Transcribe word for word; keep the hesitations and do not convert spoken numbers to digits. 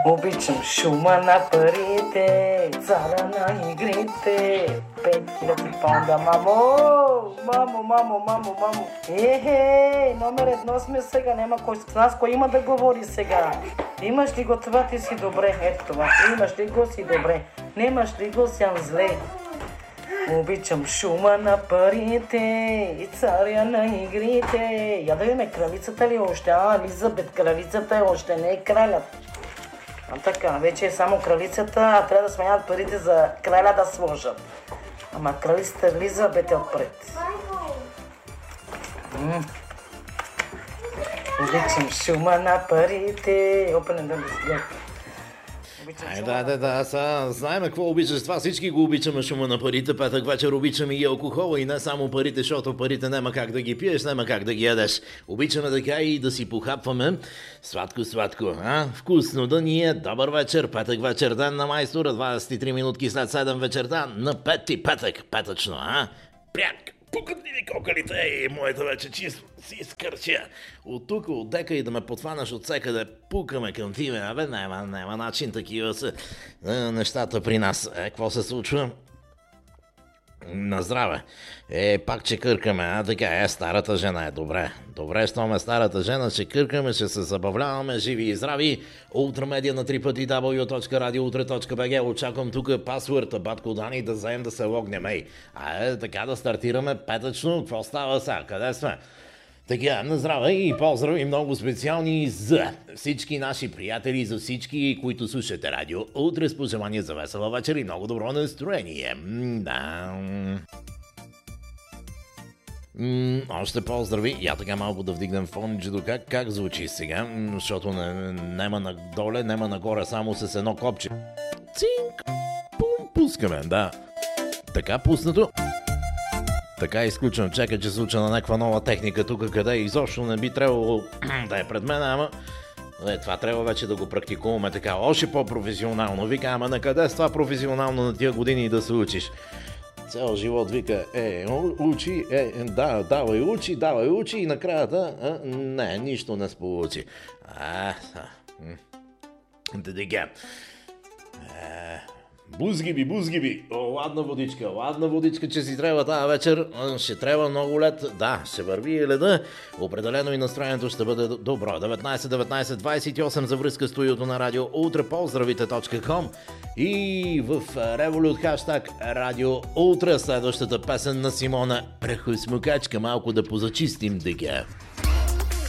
Обичам шума на парите, цара на игрите. Пет хиляди паунда, мамо! Мамо, мамо, мамо, мамо. Ехе, номер едно сме сега, няма кой с нас, кой има да говори сега. Имаш ли го това, ти си добре, ето това. Имаш ли го, си добре. Немаш ли го, сям зле. Обичам шума на парите и царя на игрите. Я да видим, кралицата ли още? А, Елизабет, кралицата е още, не е кралят. А така, вече е само кралицата, а трябва да сменят парите за краля да сложат. Ама кралицата Елизабет е отпред. М- Обичам шума на парите. Опенен да ми сглед. Ай, да, да, да, сега знаем какво обичаш това, всички го обичаме шума на парите, петък вечер обичаме и алкохола и не само парите, защото парите няма как да ги пиеш, няма как да ги ядеш. Обичаме така и да си похапваме сладко-сладко, а? Вкусно да ни е, добър вечер, петък вечер, ден на майстора, двадесет и три минутки след седем вечерта, на пети петък, петъчно, а? Пряк! Пукат ли ви кокалите? Ей, моята вече чисто си скърча. От тук, от дека и да ме подфанаш от всекъде, пукаме към тебе. Абе, няма, няма начин, такива са е, нещата при нас. Е, какво се случва? На здраве. Е, пак че къркаме, а така, е, старата жена е добре. Добре, щом е старата жена, ще къркаме, ще се забавляваме, живи и здрави. Ултрамедия на три пъти дабъл ю точка радио утре точка би джи. Очаквам тук пасворда, батко Дани, да вземем да се логнем. Ей, а е, така да стартираме петъчно. Какво става сега? Къде сме? Така, на здраве и поздрави много специални за всички наши приятели, за всички, които слушате радио. Утре с пожелание за весела вечер и много добро настроение. Да. М- още поздрави. Я така малко да вдигнем фончето. Как, как звучи сега? Защото не, нема надоле, нема нагоре, само с едно копче. Цинк! Пум! Пускаме, да. Така пуснато. Така изключвам, чакай, че случа на някаква нова техника тук, къде изобщо не би трябвало да е пред мен, ама е, това трябва вече да го практикуваме така, още по-професионално. Вика, ама на къде с това професионално на тия години да се учиш? Цял живот вика, е, учи, е, да, давай учи, давай учи и накрая да, а, не, нищо не сполучи. А, да сега. Бузгиби, бузгиби, О, ладна водичка, ладна водичка, че си трябва тази вечер, ще трябва много лед, да, ще върви леда, определено и настроението ще бъде добро. деветнайсет деветнайсет двайсет и осем за връзка с студиото на радио утре поздравите точка ком и в Revolut хаштаг радио утре следващата песен на Симона Прахосмукачка, малко да позачистим дега.